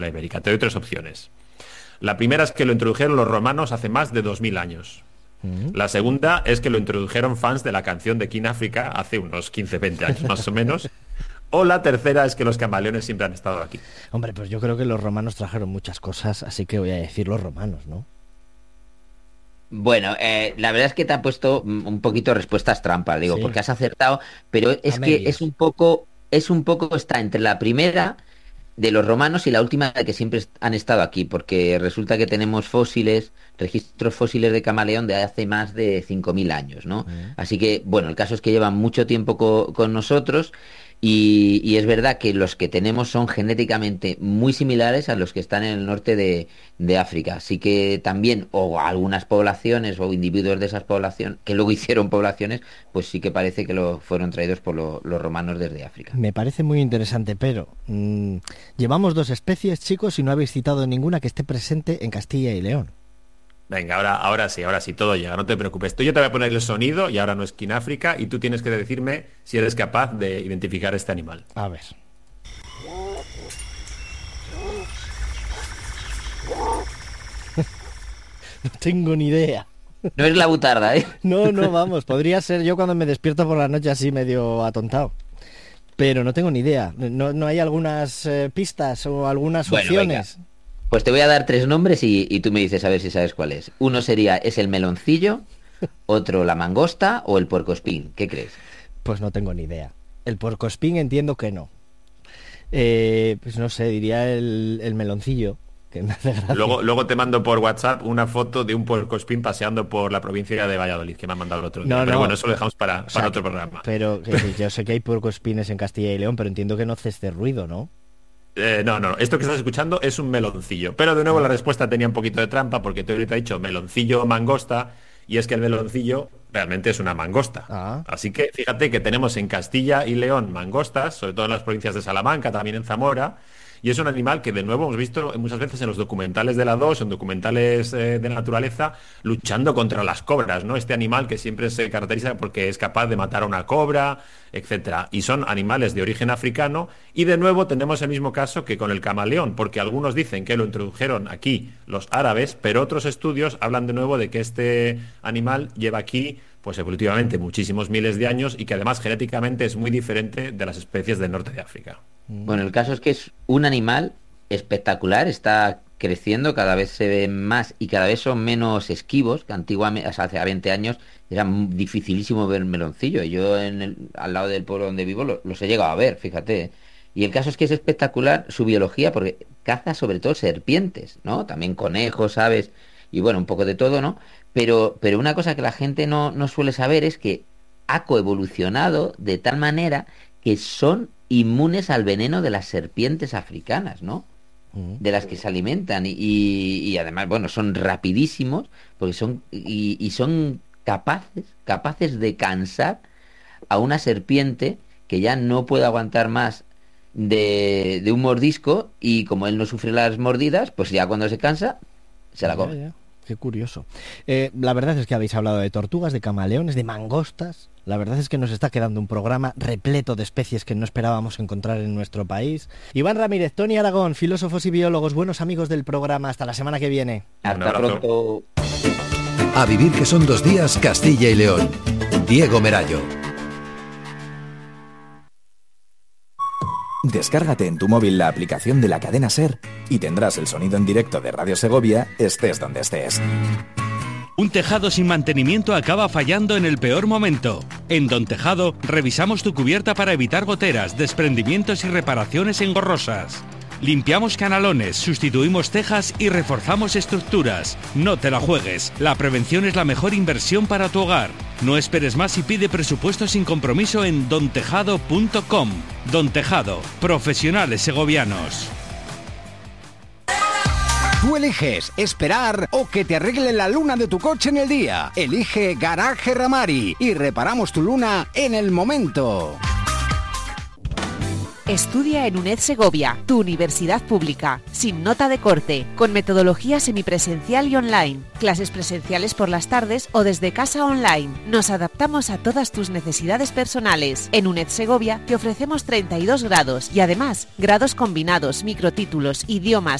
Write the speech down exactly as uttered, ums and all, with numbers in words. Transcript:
ibérica. Te doy tres opciones. La primera es que lo introdujeron los romanos hace más de dos mil años. Uh-huh. La segunda es que lo introdujeron fans de la canción de King África hace unos quince, veinte años más o menos. O la tercera es que los camaleones siempre han estado aquí. Hombre, pues yo creo que los romanos trajeron muchas cosas, así que voy a decir los romanos, ¿no? Bueno, eh, la verdad es que te ha puesto un poquito respuestas trampa, digo, sí. Porque has acertado, pero es a que medias. es un poco, es un poco está entre la primera de los romanos y la última de que siempre han estado aquí, porque resulta que tenemos fósiles, registros fósiles de camaleón de hace más de cinco mil años, ¿no? Uh-huh. Así que, bueno, el caso es que llevan mucho tiempo co- con nosotros y, y es verdad que los que tenemos son genéticamente muy similares a los que están en el norte de, de África. Así que también, o algunas poblaciones o individuos de esas poblaciones, que luego hicieron poblaciones, pues sí que parece que lo fueron traídos por lo, los romanos desde África. Me parece muy interesante, pero mmm, llevamos dos especies, chicos, y no habéis citado ninguna que esté presente en Castilla y León. Venga, ahora, ahora sí, ahora sí, todo llega, no te preocupes. Tú yo te voy a poner el sonido, y ahora no es King África, y tú tienes que decirme si eres capaz de identificar este animal. A ver. No tengo ni idea. No es la butarda, ¿eh? No, no, vamos, podría ser yo cuando me despierto por la noche así medio atontado. Pero no tengo ni idea. ¿No, no hay algunas eh, pistas o algunas bueno, opciones? Venga. Pues te voy a dar tres nombres y, y tú me dices a ver si sabes cuál es. Uno sería, es el meloncillo, otro la mangosta o el puercoespín. ¿Qué crees? Pues no tengo ni idea. El puercoespín entiendo que no. Eh, pues no sé, diría el, el meloncillo, que me hace gracia. Luego, luego te mando por WhatsApp una foto de un puercoespín paseando por la provincia de Valladolid, que me han mandado el otro día. No, pero no. Bueno, eso lo dejamos para, o sea, para otro programa. Pero que, yo sé que hay puercoespines en Castilla y León, pero entiendo que no hace este ruido, ¿no? Eh, no, no, esto que estás escuchando es un meloncillo. Pero de nuevo la respuesta tenía un poquito de trampa, porque te ahorita he dicho meloncillo mangosta, y es que el meloncillo realmente es una mangosta. Ah. Así que fíjate que tenemos en Castilla y León mangostas, sobre todo en las provincias de Salamanca, también en Zamora, y es un animal que de nuevo hemos visto muchas veces en los documentales de la dos, en documentales eh, de naturaleza, luchando contra las cobras, ¿no? Este animal que siempre se caracteriza porque es capaz de matar a una cobra, etcétera. Y son animales de origen africano, y de nuevo tenemos el mismo caso que con el camaleón, porque algunos dicen que lo introdujeron aquí los árabes, pero otros estudios hablan de nuevo de que este animal lleva aquí pues evolutivamente muchísimos miles de años y que además genéticamente es muy diferente de las especies del norte de África. Bueno, el caso es que es un animal espectacular, está creciendo, cada vez se ven más y cada vez son menos esquivos, que antiguamente, o sea, hace veinte años era dificilísimo ver meloncillo. Yo en el, al lado del pueblo donde vivo lo, los he llegado a ver, fíjate. Y el caso es que es espectacular su biología porque caza sobre todo serpientes, ¿no? También conejos, aves y bueno, un poco de todo, ¿no? Pero, pero una cosa que la gente no, no suele saber es que ha coevolucionado de tal manera que son inmunes al veneno de las serpientes africanas, ¿no? Uh-huh. De las que se alimentan y, y, y además, bueno, son rapidísimos porque son y, y son capaces, capaces de cansar a una serpiente que ya no puede aguantar más de, de un mordisco y como él no sufre las mordidas, pues ya cuando se cansa se la come. Ya, ya. Qué curioso. Eh, la verdad es que habéis hablado de tortugas, de camaleones, de mangostas. La verdad es que nos está quedando un programa repleto de especies que no esperábamos encontrar en nuestro país. Iván Ramírez, Tony Aragón, filósofos y biólogos, buenos amigos del programa. Hasta la semana que viene. Hasta pronto. A vivir que son dos días, Castilla y León. Diego Merayo. Descárgate en tu móvil la aplicación de la cadena SER y tendrás el sonido en directo de Radio Segovia, estés donde estés. Un tejado sin mantenimiento acaba fallando en el peor momento. En Don Tejado revisamos tu cubierta para evitar goteras, desprendimientos y reparaciones engorrosas. Limpiamos canalones, sustituimos tejas y reforzamos estructuras. No te la juegues, la prevención es la mejor inversión para tu hogar. No esperes más y pide presupuesto sin compromiso en don tejado punto com. Don Tejado, profesionales segovianos. Tú eliges esperar o que te arregle la luna de tu coche en el día. Elige Garaje Ramari y reparamos tu luna en el momento. Estudia en UNED Segovia, tu universidad pública, sin nota de corte, con metodología semipresencial y online, clases presenciales por las tardes o desde casa online. Nos adaptamos a todas tus necesidades personales. En UNED Segovia te ofrecemos treinta y dos grados y además grados combinados, microtítulos, idiomas,